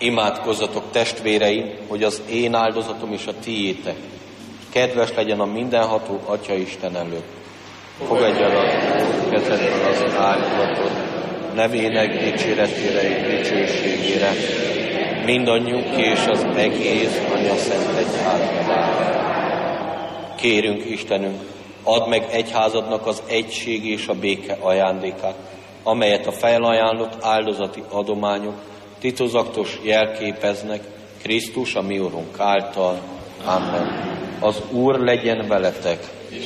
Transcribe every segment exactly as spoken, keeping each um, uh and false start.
Imádkozzatok, testvéreim, hogy az én áldozatom és a tiétek kedves legyen a mindenható Atya Isten előtt. Fogadja el kezedből az áldozatot, nevének dicséretére és dicsőségére, mindannyiunk és az egész Anya Szent Egyházban. Kérünk, Istenünk, add meg egyházadnak az egység és a béke ajándékát, amelyet a felajánlott áldozati adományok titokzatos jelképeznek Krisztus, a mi Urunk által. Amen. Az Úr legyen veletek.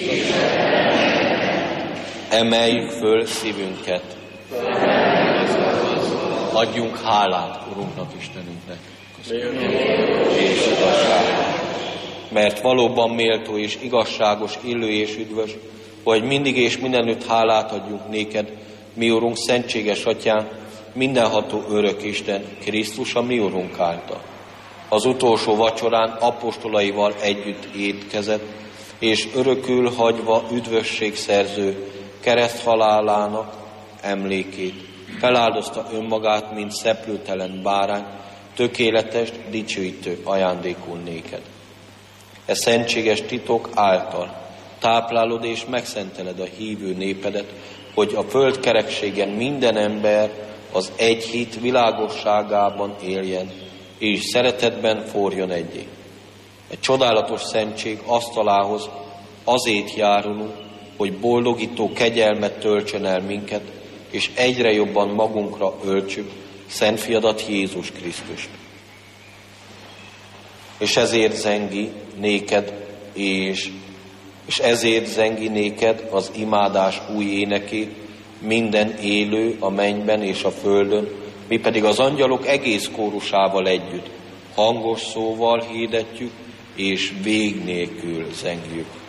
Emeljük föl szívünket. Adjunk hálát Urunknak, Istenünknek. És igazságos. Mert valóban méltó és igazságos, illő és üdvös, hogy mindig és mindenütt hálát adjunk néked, mi Urunk, szentséges Atyán, mindenható örök Isten, Krisztus, a mi Urunk által. Az utolsó vacsorán apostolaival együtt étkezett, és örökül hagyva üdvösségszerző kereszthalálának emlékét, feláldozta önmagát, mint szeplőtelen bárány, tökéletes, dicsőítő ajándékul néked. E szentséges titok által táplálod és megszenteled a hívő népedet, hogy a föld kerekségen minden ember az egy hit világosságában éljen, és szeretetben forjon egyé. Egy csodálatos szentség asztalához azért járulunk, hogy boldogító kegyelmet töltsön el minket, és egyre jobban magunkra öltsük Szent Fiadat, Jézus Krisztust. És ezért zengi néked, és, és ezért zengi néked az imádás új éneké, minden élő a mennyben és a földön, mi pedig az angyalok egész kórusával együtt hangos szóval hirdetjük, és vég nélkül zengjük.